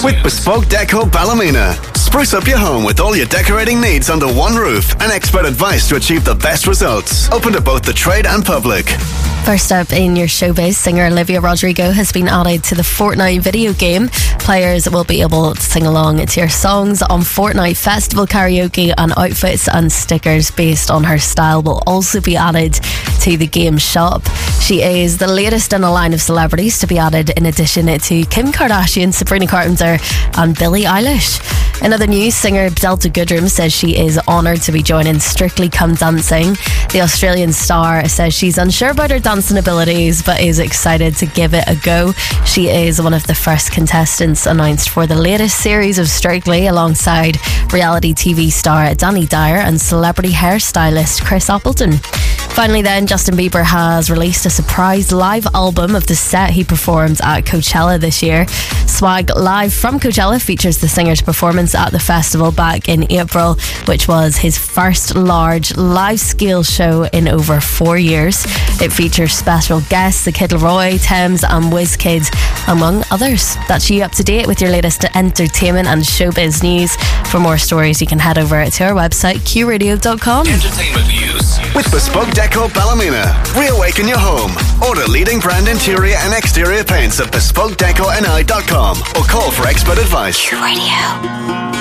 With Bespoke Deco Ballymena. Spruce up your home with all your decorating needs under one roof and expert advice to achieve the best results. Open to both the trade and public. First up in your showbiz, singer Olivia Rodrigo has been added to the Fortnite video game. Players will be able to sing along to your songs on Fortnite Festival karaoke, and outfits and stickers based on her style will also be added to the game shop. She is the latest in a line of celebrities to be added, in addition to Kim Kardashian, Sabrina Carpenter and Billie Eilish. In other news, singer Delta Goodrem says she is honoured to be joining Strictly Come Dancing. The Australian star says she's unsure about her dancing abilities but is excited to give it a go. She is one of the first contestants announced for the latest series of Strictly, alongside reality TV star Danny Dyer and celebrity hairstylist Chris Appleton. Finally then, Justin Bieber has released a surprise live album of the set he performed at Coachella this year. Swag Live from Coachella features the singer's performance at the festival back in April, which was his first large live-scale show in over 4 years. It features special guests, The Kid Laroi, Thames and WizKid, among others. That's you up to date with your latest entertainment and showbiz news. For more stories, you can head over to our website, qradio.com. Entertainment news with Bespoke Deco Ballymena. Reawaken your home. Order leading brand interior and exterior paints at bespokedeco.ni.com or call for expert advice. Q Radio.